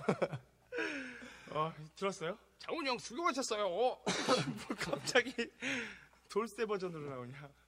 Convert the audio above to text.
들었어요? 장훈이 형 수교하셨어요. 뭐 갑자기 돌쇠 버전으로 나오냐?